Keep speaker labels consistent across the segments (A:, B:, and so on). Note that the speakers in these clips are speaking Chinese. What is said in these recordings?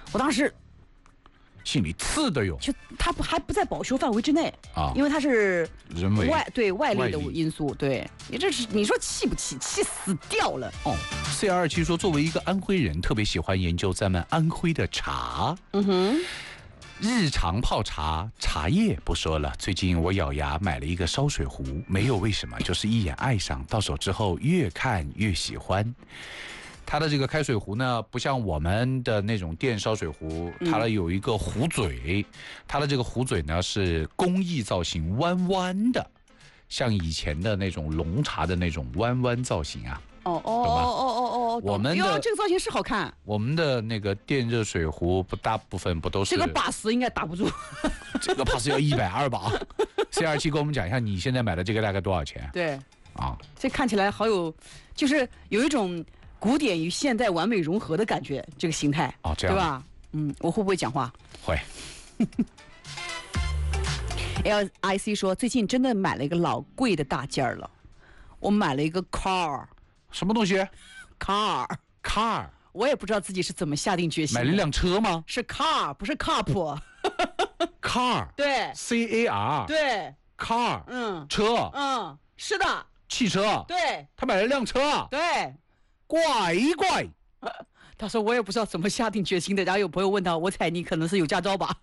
A: 我当时
B: 心里刺的哟。
A: 就它还不在保修范围之内
B: 啊，
A: 因为它是
B: 人为
A: 外力的因素。对，你说气不气？气死掉了。
B: 哦，CR27说，作为一个安徽人，特别喜欢研究咱们安徽的茶。日常泡茶，茶叶不说了。最近我咬牙买了一个烧水壶，没有为什么，就是一眼爱上，到手之后越看越喜欢。它的这个开水壶呢，不像我们的那种电烧水壶，它有一个壶嘴，它的这个壶嘴呢是工艺造型，弯弯的，像以前的那种龙茶的那种弯弯造型啊。我们的
A: 这个造型是好看。
B: 我们的那个电热水壶大部分不都是
A: 这个把式应该打不住，
B: 这个怕是要120吧。CR7跟我们讲一下，你现在买的这个大概多少钱？
A: 对
B: 啊，
A: 这看起来好有，就是有一种古典与现代完美融合的感觉，这个形态
B: 哦，这样
A: 对吧？我会不会讲话？
B: 会。
A: LIC 说最近真的买了一个老贵的大件了，我买了一个 car。
B: 什么东西
A: ？car。我也不知道自己是怎么下定决心。
B: 买了一辆车吗？
A: 是 car， 不是 cup。
B: car。
A: 对。
B: CAR。
A: 对。
B: car。车。
A: 是的。
B: 汽车。
A: 对。
B: 他买了辆车。
A: 对。
B: 怪。
A: 他说我也不知道怎么下定决心的，然后有朋友问他，我猜你可能是有驾照吧？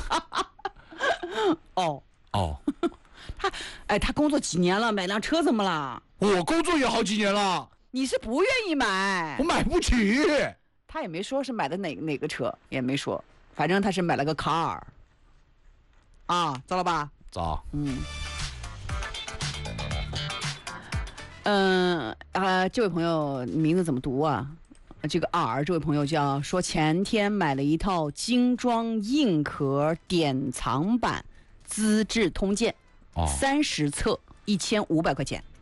A: 哦。他工作几年了，买辆车怎么了？
B: 我工作也好几年了。
A: 你是不愿意买？
B: 我买不起。
A: 他也没说是买的哪个车，也没说，反正他是买了个 car。知道了吧？
B: 早。
A: 这位朋友名字怎么读啊？这个 R 这位朋友叫说前天买了一套精装硬壳典藏版《资治通鉴》，30册，1500块钱。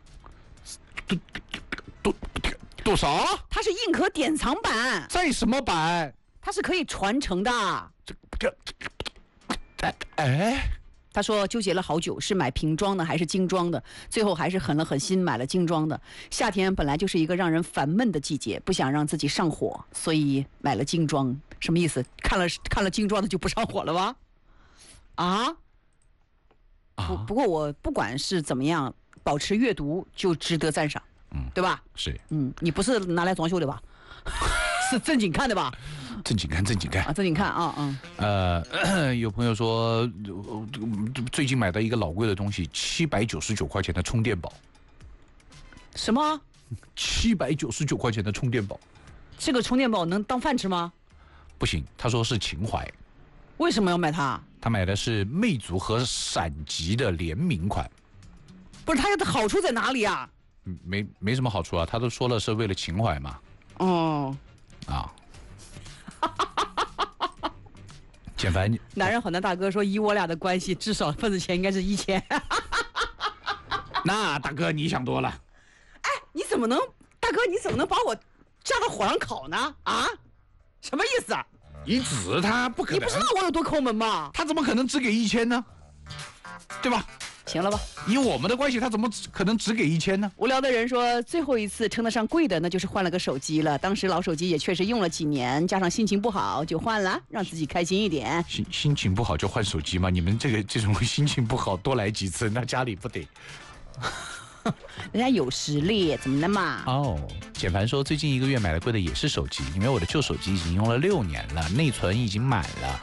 B: 多少？
A: 它是硬壳典藏版。
B: 在什么版？
A: 它是可以传承的。他说纠结了好久，是买瓶装的还是精装的，最后还是狠了狠心买了精装的。夏天本来就是一个让人烦闷的季节，不想让自己上火，所以买了精装。什么意思？看了精装的就不上火了吗？不过我不管是怎么样，保持阅读就值得赞赏，对吧？
B: 是。
A: 你不是拿来装修的吧？是正经看的吧？
B: 正经看。
A: 正经看啊。
B: 有朋友说，最近买到一个老贵的东西，799块钱的充电宝。
A: 什么
B: ？799块钱的充电宝。
A: 这个充电宝能当饭吃吗？
B: 不行，他说是情怀。
A: 为什么要买它？
B: 他买的是魅族和闪极的联名款。
A: 不是，它的好处在哪里啊？
B: 没什么好处啊，他都说了是为了情怀嘛。简凡，
A: 男人好男大哥说，以我俩的关系，至少份子钱应该是1000。
B: 那大哥你想多了。
A: 你怎么能把我架到火上烤呢？什么意思啊？
B: 你指他不可能。
A: 你不知道我有多抠门吗？
B: 他怎么可能只给1000呢？对吧？
A: 行了吧？
B: 以我们的关系，他怎么可能只给1000呢？
A: 无聊的人说，最后一次称得上贵的，那就是换了个手机了。当时老手机也确实用了几年，加上心情不好就换了，让自己开心一点。
B: 心情不好就换手机吗？你们这种心情不好多来几次，那家里不得？
A: 人家有实力，怎么的嘛？
B: 简凡说，最近1个月买的贵的也是手机，因为我的旧手机已经用了6年了，内存已经满了。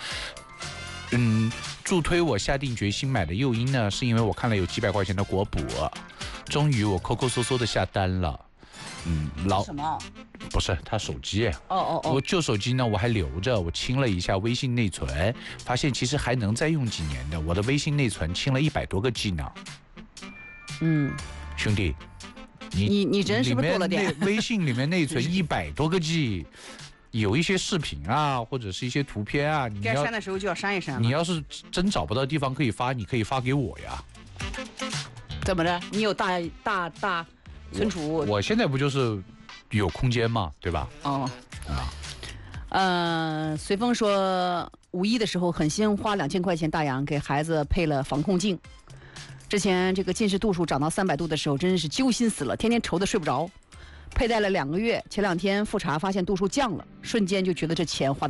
B: 助推我下定决心买的诱因呢，是因为我看了有几百块钱的国补，终于我抠抠搜搜的下单了。
A: 什么？
B: 不是他手机。
A: 我
B: 旧手机呢我还留着，我清了一下微信内存，发现其实还能再用几年的。我的微信内存清了100多个 G 呢。兄弟，
A: 你人是不是多了点？
B: 微信里面内存100多个 G。有一些视频啊，或者是一些图片啊，你
A: 该删的时候就要删一删。
B: 你要是真找不到地方可以发，你可以发给我呀。
A: 怎么着？你有大存储？
B: 我现在不就是有空间嘛，对吧？
A: 随风说，5一的时候狠心花2000块钱大洋给孩子配了防控镜。之前这个近视度数涨到300度的时候，真是揪心死了，天天愁得睡不着。佩戴了2个月，前2天复查发现度数降了，瞬间就觉得这钱花